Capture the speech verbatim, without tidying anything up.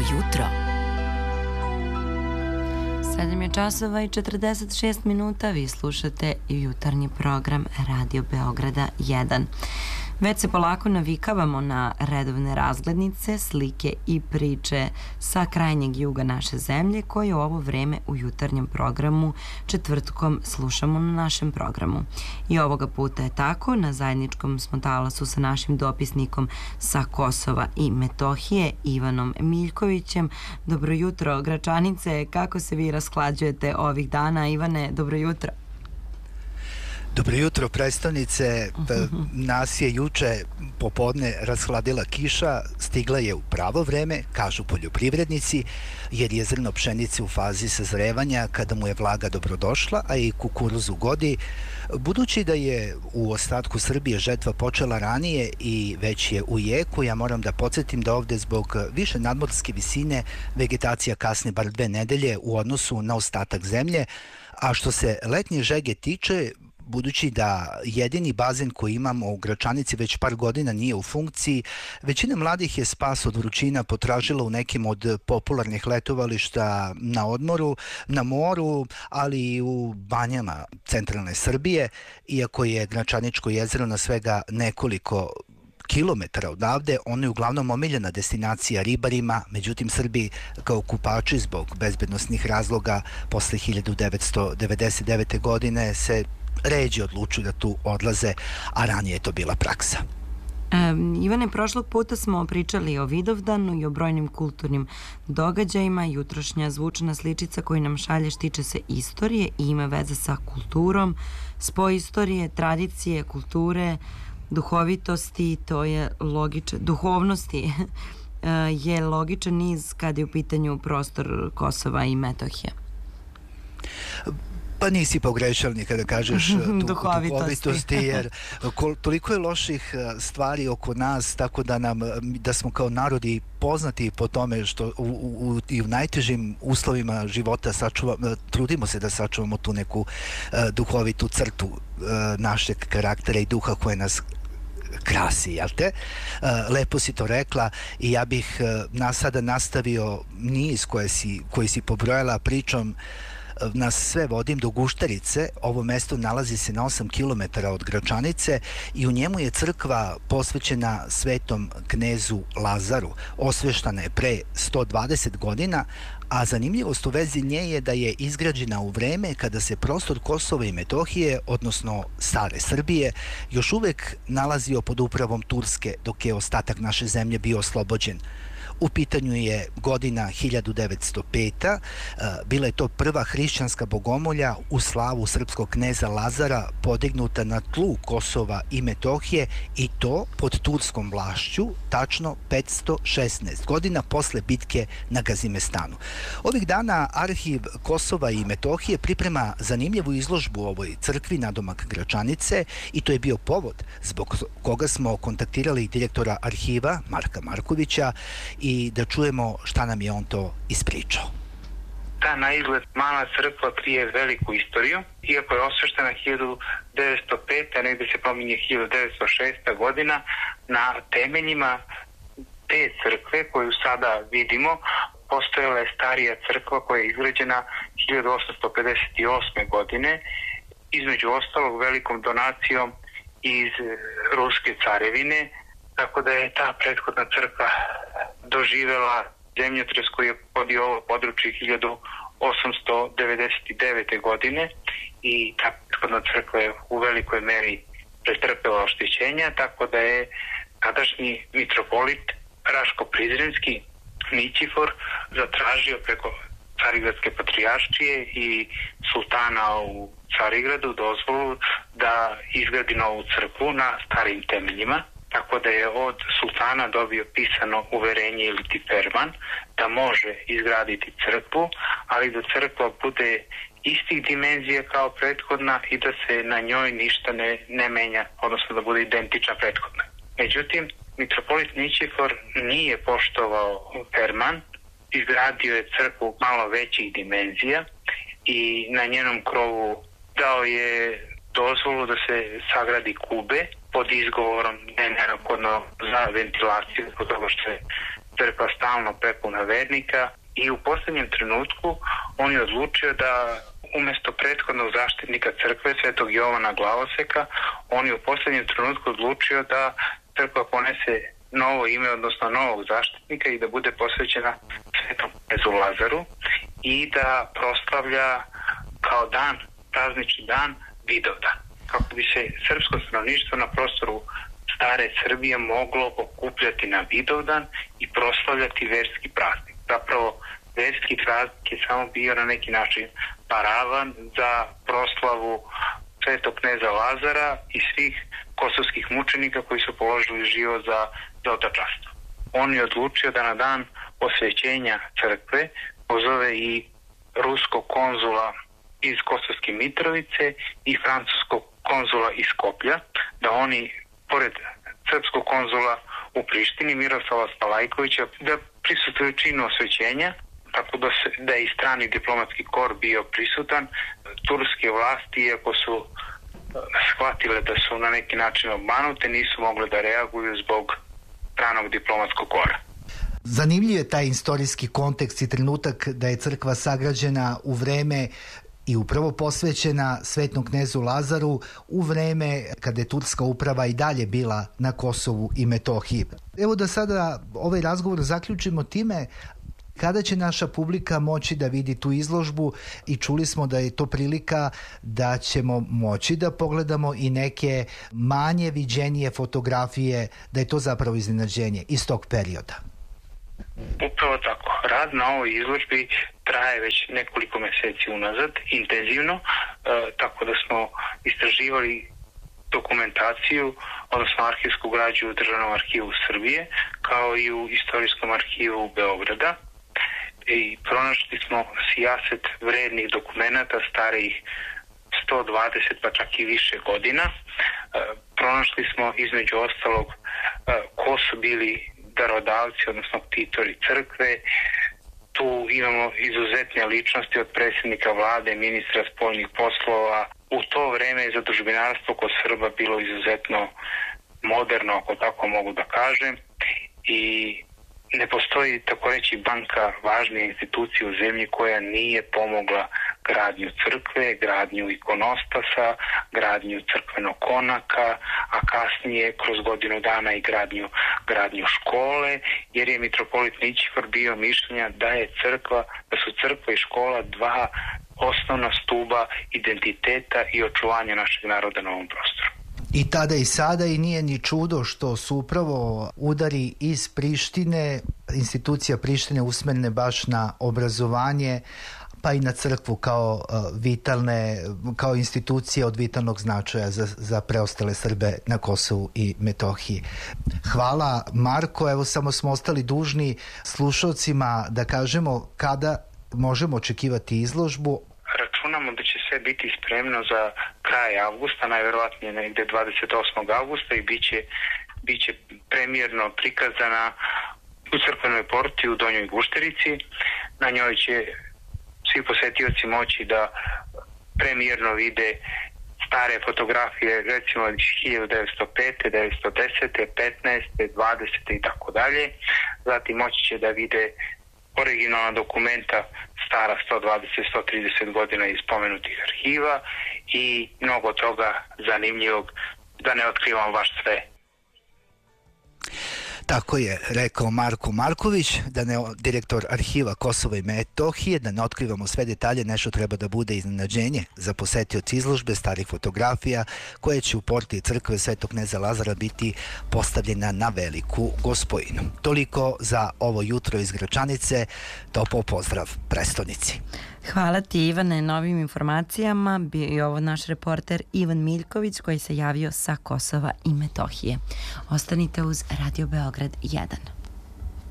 jutro. sedam je časova i četrdeset šest minuta, vi slušate jutarnji program Radio Beograda jedan. Već se polako navikavamo na redovne razglednice, slike i priče sa krajnjeg juga naše zemlje koje u ovo vreme u jutarnjem programu četvrtkom slušamo na našem programu. I ovoga puta je tako, na zajedničkom smo talasu sa našim dopisnikom sa Kosova i Metohije, Ivanom Miljkovićem. Dobro jutro, Gračanice, kako se vi rasklađujete ovih dana? Ivane, dobro jutro. Dobro jutro, predstavnice. Nas je juče popodne rashladila kiša, stigla je u pravo vreme, kažu poljoprivrednici, jer je zrno pšenice u fazi sazrevanja kada mu je vlaga dobrodošla, a i kukuruz u godi. Budući da je u ostatku Srbije žetva počela ranije i već je u jeku, ja moram da podsjetim da ovde zbog više nadmorske visine vegetacija kasni bar dve nedelje u odnosu na ostatak zemlje, a što se letnje žege tiče, budući da jedini bazen koji imamo u Gračanici već par godina nije u funkciji, većina mladih je spas od vrućina potražila u nekim od popularnih letovališta na odmoru, na moru, ali i u banjama centralne Srbije, iako je Gračaničko jezero na svega nekoliko kilometara odavde, ono je uglavnom omiljena destinacija ribarima, međutim Srbi kao kupači zbog bezbednosnih razloga posle hiljadu devetsto devedeset devete. godine se ređe odlučuju da tu odlaze, a ranije je to bila praksa. Um, Ivane, prošlog puta smo pričali o Vidovdanu i o brojnim kulturnim događajima. Jutrošnja zvučna sličica koju nam šalješ tiče se istorije i ima veze sa kulturom, spoj istorije, tradicije, kulture, duhovitosti, to je logičan, duhovnosti je logičan niz kada je u pitanju prostor Kosova i Metohije. Pa nisi pogrešao ni kada kažeš tu duhovitosti, jer toliko je loših stvari oko nas, tako da nam, da smo kao narodi poznati po tome što u, u, i u najtežim uslovima života sačuva, trudimo se da sačuvamo tu neku uh, duhovitu crtu uh, našeg karaktera i duha koje nas krasi, jel te? Uh, lepo si to rekla i ja bih uh, nas sada nastavio niz koje si, koji si pobrojala pričom. Nas sve vodim do Guštarice. Ovo mesto nalazi se na osam kilometara od Gračanice i u njemu je crkva posvećena svetom knezu Lazaru. Osveštana je pre sto dvadeset godina, a zanimljivost u vezi nje je da je izgrađena u vreme kada se prostor Kosova i Metohije, odnosno stare Srbije, još uvek nalazio pod upravom Turske, dok je ostatak naše zemlje bio oslobođen. U pitanju je godina hiljadu devetsto peta. Bila je to prva hrišćanska bogomolja u slavu srpskog kneza Lazara podignuta na tlu Kosova i Metohije i to pod turskom vlašću, tačno petsto šesnaest godina posle bitke na Gazimestanu. Ovih dana Arhiv Kosova i Metohije priprema zanimljivu izložbu u ovoj crkvi nadomak Gračanice i to je bio povod zbog koga smo kontaktirali direktora arhiva Marka Markovića i da čujemo šta nam je on to ispričao. Ta na izgled mala crkva krije veliku istoriju, iako je osveštena hiljadu devetsto pete. negde se pominje hiljadu devetsto šesta. godina, na temeljima te crkve koju sada vidimo postojala je starija crkva koja je izgrađena hiljadu osamsto pedeset osme. godine, između ostalog velikom donacijom iz Ruske carevine, tako da je ta prethodna crkva doživela zemljotres koji je podio ovo područje hiljadu osamsto devedeset devete. godine i ta prethodna crkva je u velikoj meri pretrpela oštećenja, tako da je tadašnji mitropolit Raško-Prizrenski Nićifor zatražio preko Carigradske patrijaršije i sultana u Carigradu dozvolu da izgradi novu crkvu na starim temeljima. Tako da je od sultana dobio pisano uverenje ili ferman da može izgraditi crkvu, ali da crkva bude istih dimenzija kao prethodna i da se na njoj ništa ne, ne menja, odnosno da bude identična prethodna. Međutim, mitropolit Nićifor nije poštovao ferman, izgradio je crkvu malo većih dimenzija i na njenom krovu dao je dozvolu da se sagradi kube pod izgovorom da je neophodno za ventilaciju, zbog toga što je crkva stalno prepuna vernika i u posljednjem trenutku on je odlučio da umjesto prethodnog zaštitnika crkve Svetog Jovana Glavoseka, on je u posljednjem trenutku odlučio da crkva ponese novo ime, odnosno novog zaštitnika i da bude posvećena Svetom knezu Lazaru i da proslavlja kao dan, praznični dan Vidovdan, kako bi se srpsko stanovništvo na prostoru stare Srbije moglo okupljati na Vidovdan i proslavljati verski praznik. Zapravo, verski praznik je samo bio na neki način paravan za proslavu Svetog kneza Lazara i svih kosovskih mučenika koji su položili život za, za otačanstvo. On je odlučio da na dan osvećenja crkve pozove i ruskog konzula iz Kosovske Mitrovice i francuskog konzula iz Skoplja, da oni, pored srpskog konzula u Prištini, Miroslava Stalajkovića, da prisutuju činu osvećenja, tako da, se, da je i strani diplomatski kor bio prisutan. Turske vlasti, iako su shvatile da su na neki način obmanute, nisu mogle da reaguju zbog stranog diplomatskog kora. Zanimljiv je taj istorijski kontekst i trenutak da je crkva sagrađena u vreme i upravo posvećena Svetom knezu Lazaru u vreme kada je turska uprava i dalje bila na Kosovu i Metohiji. Evo da sada ovaj razgovor zaključimo time kada će naša publika moći da vidi tu izložbu i čuli smo da je to prilika da ćemo moći da pogledamo i neke manje viđenije fotografije, da je to zapravo iznenađenje iz tog perioda. Upravo tako. Rad na ovoj izložbi traje već nekoliko meseci unazad, intenzivno, e, tako da smo istraživali dokumentaciju, odnosno arhivsku građu u Državnom arhivu Srbije, kao i u Istorijskom arhivu Beograda. I pronašli smo sijaset vrednih dokumenata starijih sto dvadeset pa čak i više godina. E, pronašli smo između ostalog e, ko su bili darodavci, odnosno ktitori crkve. Tu imamo izuzetne ličnosti od predsjednika vlade, ministra spoljnih poslova. U to vreme je zadužbinarstvo kod Srba bilo izuzetno moderno, ako tako mogu da kažem, i ne postoji, tako reći, banka važnije institucije u zemlji koja nije pomogla gradnju crkve, gradnju ikonostasa, gradnju crkvenog konaka, a kasnije kroz godinu dana i gradnju, gradnju škole, jer je mitropolit Nićifor bio mišljenja da je crkva, da su crkva i škola dva osnovna stuba identiteta i očuvanja našeg naroda na ovom prostoru. I tada i sada i nije ni čudo što su upravo udari iz Prištine, institucija Prištine usmerene baš na obrazovanje, pa i na crkvu kao uh, vitalne, kao institucije od vitalnog značaja za, za preostale Srbe na Kosovu i Metohiji. Hvala Marko, evo samo smo ostali dužni slušalcima da kažemo kada možemo očekivati izložbu. Računamo da će sve biti spremno za kraj avgusta, najverovatnije negde dvadeset osmog avgusta i bit će, bit će premijerno prikazana u crkvenoj porti u Donjoj Gušterici. Na njoj će svi posetioci moći da premijerno vide stare fotografije, recimo iz hiljadu devetsto pete, devetsto desete, petnaeste, dvadesete i tako dalje. Zatim moći će da vide originalna dokumenta stara sto dvadeset do sto trideset godina iz spomenutih arhiva i mnogo toga zanimljivog, da ne otkrivam baš sve. Tako je rekao Marko Marković, da ne, direktor arhiva Kosova i Metohije, da ne otkrivamo sve detalje, nešto treba da bude iznenađenje za posetioci izložbe starih fotografija koje će u porti crkve Svetog kneza Lazara biti postavljena na Veliku Gospojinu. Toliko za ovo jutro iz Gračanice, topao pozdrav prestonici. Hvala ti Ivane na ovim informacijama. Bio je ovo naš reporter Ivan Miljković koji se javio sa Kosova i Metohije. Ostanite uz Radio Beograd jedan.